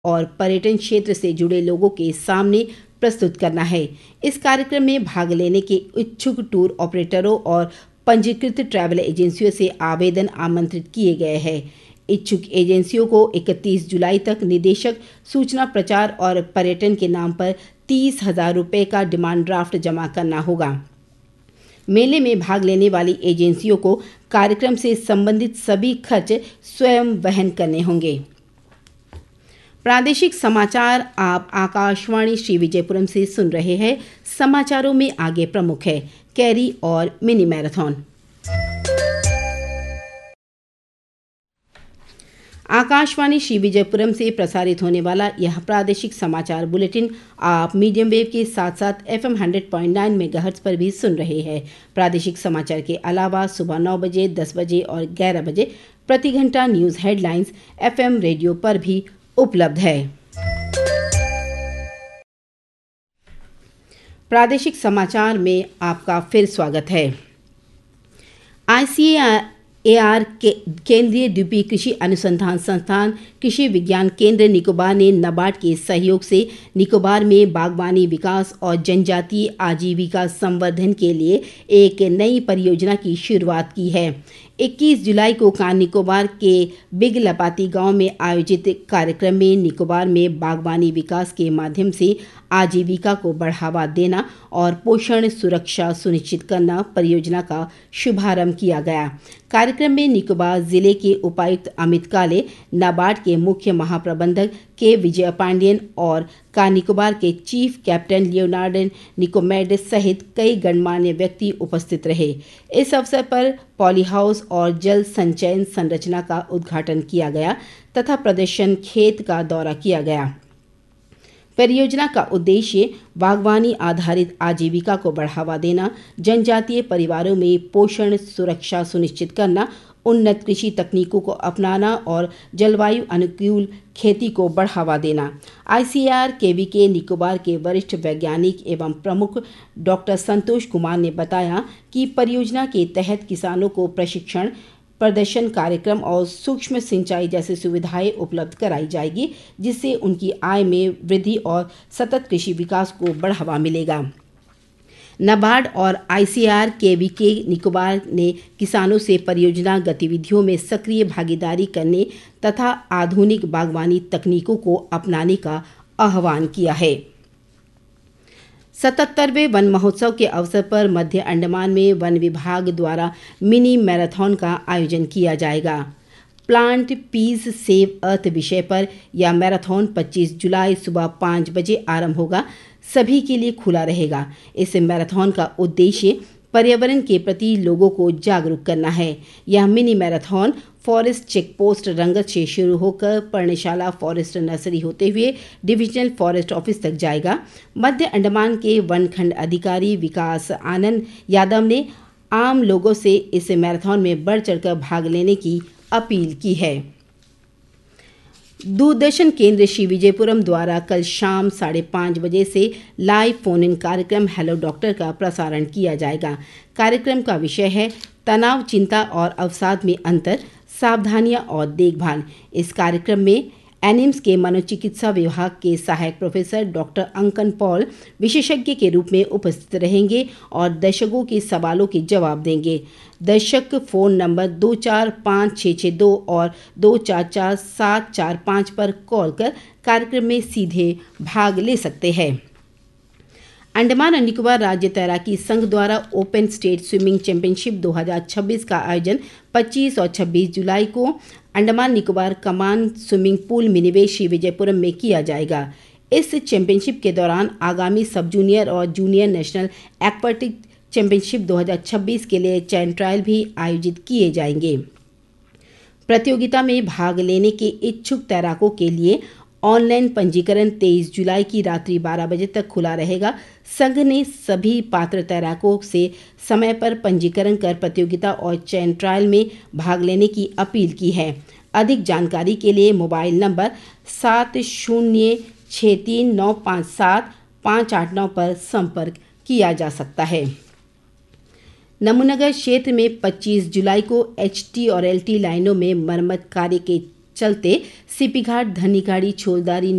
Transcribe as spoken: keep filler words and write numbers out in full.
और पर्यटन क्षेत्र से जुड़े लोगों के सामने प्रस्तुत करना है। इस कार्यक्रम में भाग लेने के इच्छुक टूर ऑपरेटरों और पंजीकृत ट्रैवल एजेंसियों से आवेदन आमंत्रित किए गए हैं। इच्छुक एजेंसियों को इकतीस जुलाई तक निदेशक सूचना प्रचार और पर्यटन के नाम पर तीस हजार रुपये का डिमांड ड्राफ्ट जमा करना होगा। मेले में भाग लेने वाली एजेंसियों को कार्यक्रम से संबंधित सभी खर्च स्वयं वहन करने होंगे। प्रादेशिक समाचार आप आकाशवाणी श्री विजयपुरम से सुन रहे हैं। समाचारों में आगे प्रमुख है कैरी और मिनी मैराथन। आकाशवाणी श्री विजयपुरम से प्रसारित होने वाला यह प्रादेशिक समाचार बुलेटिन आप मीडियम वेव के साथ साथ F am hundred point nine megahertz पर भी सुन रहे हैं। प्रादेशिक समाचार के अलावा सुबह नौ बजे, दस बजे और ग्यारह बजे प्रति घंटा news headlines F M radio पर भी उपलब्ध है। प्रादेशिक समाचार में आपका फिर स्वागत है। आई सी ए आर के केंद्रीय द्वीपीय कृषि अनुसंधान संस्थान कृषि विज्ञान केंद्र निकोबार ने नाबार्ड के सहयोग से निकोबार में बागवानी विकास और जनजातीय आजीविका संवर्धन के लिए एक नई परियोजना की शुरुआत की है। इक्कीस जुलाई को कान निकोबार के बिग लपाती गांव में आयोजित कार्यक्रम में निकोबार में बागवानी विकास के माध्यम से आजीविका को बढ़ावा देना और पोषण सुरक्षा सुनिश्चित करना परियोजना का शुभारंभ किया गया। कार्यक्रम में निकोबार जिले के उपायुक्त अमित काले, नाबार्ड के मुख्य महाप्रबंधक के विजय पांडियन और कार निकोबार के चीफ कैप्टन लियोनार्डो निकोमेडिस सहित कई गणमान्य व्यक्ति उपस्थित रहे। इस अवसर पर पॉली हाउस और जल संचयन संरचना का उद्घाटन किया गया तथा प्रदर्शन खेत का दौरा किया गया। परियोजना का उद्देश्य बागवानी आधारित आजीविका को बढ़ावा देना, जनजातीय परिवारों में पोषण सुरक्षा सुनिश्चित करना, उन्नत कृषि तकनीकों को अपनाना और जलवायु अनुकूल खेती को बढ़ावा देना। आई सी ए आर के वी के निकोबार के वरिष्ठ वैज्ञानिक एवं प्रमुख डॉक्टर संतोष कुमार ने बताया कि परियोजना के तहत किसानों को प्रशिक्षण, प्रदर्शन कार्यक्रम और सूक्ष्म सिंचाई जैसी सुविधाएं उपलब्ध कराई जाएगी, जिससे उनकी आय में वृद्धि और सतत कृषि विकास को बढ़ावा मिलेगा। नाबार्ड और आई सी ए आर के वी के निकोबार ने किसानों से परियोजना गतिविधियों में सक्रिय भागीदारी करने तथा आधुनिक बागवानी तकनीकों को अपनाने का आह्वान किया है। सतहत्तरवें वन महोत्सव के अवसर पर मध्य अंडमान में वन विभाग द्वारा मिनी मैराथन का आयोजन किया जाएगा। प्लांट पीस सेव अर्थ विषय पर यह मैराथन पच्चीस जुलाई सुबह पाँच बजे आरंभ होगा, सभी के लिए खुला रहेगा। इस मैराथन का उद्देश्य पर्यावरण के प्रति लोगों को जागरूक करना है। यह mini marathon forest check post रंगत से शुरू होकर पर्णशाला फॉरेस्ट नर्सरी होते हुए डिविजनल फॉरेस्ट ऑफिस तक जाएगा। मध्य अंडमान के वन खंड अधिकारी विकास आनंद यादव ने आम लोगों से इस मैराथन में बढ़ चढ़कर भाग लेने की अपील की है। दूरदर्शन केंद्र श्री विजयपुरम द्वारा कल शाम साढ़े पाँच बजे से लाइव फोन इन कार्यक्रम हेलो डॉक्टर का प्रसारण किया जाएगा। कार्यक्रम का विषय है तनाव, चिंता और अवसाद में अंतर, सावधानियां और देखभाल। इस कार्यक्रम में एनिम्स के मनोचिकित्सा विभाग के सहायक प्रोफेसर डॉक्टर अंकन पॉल विशेषज्ञ के रूप में उपस्थित रहेंगे और दर्शकों के सवालों के जवाब देंगे। दर्शक फ़ोन नंबर दो चार पाँच छः छः दो और दो चार चार सात चार पाँच पर कॉल कर कार्यक्रम में सीधे भाग ले सकते हैं। अंडमान और निकोबार राज्य तैराकी संघ द्वारा ओपन स्टेट स्विमिंग चैंपियनशिप दो हज़ार छब्बीस का आयोजन पच्चीस और छब्बीस जुलाई को अंडमान निकोबार कमान स्विमिंग पूल मिनिवेश श्री विजयपुरम में किया जाएगा। इस चैंपियनशिप के दौरान आगामी सब जूनियर और जूनियर नेशनल एक्वाटिक चैंपियनशिप दो हज़ार छब्बीस के लिए चयन ट्रायल भी आयोजित किए जाएंगे। प्रतियोगिता में भाग लेने के इच्छुक तैराकों के लिए ऑनलाइन पंजीकरण तेईस जुलाई की रात्रि बारह बजे तक खुला रहेगा। संघ ने सभी पात्र तैराकों से समय पर पंजीकरण कर प्रतियोगिता और चयन ट्रायल में भाग लेने की अपील की है। अधिक जानकारी के लिए मोबाइल नंबर सात शून्य छः तीन नौ पाँच सात पाँच आठ नौ पर संपर्क किया जा सकता है। नमूनगर क्षेत्र में पच्चीस जुलाई को एच टी और एल टी लाइनों में मरम्मत कार्य के चलते सीपी घाट, धनीगाड़ी, छोलदारी